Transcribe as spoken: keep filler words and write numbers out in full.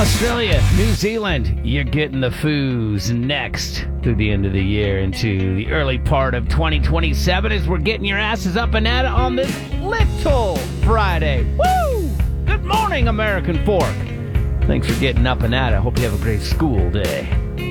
Australia, New Zealand, you're getting the foos next through the end of the year into the early part of twenty twenty-seven as we're getting your asses up and at it on this little Friday. Woo! Good morning, American Fork. Thanks for getting up and at it. Hope you have a great school day.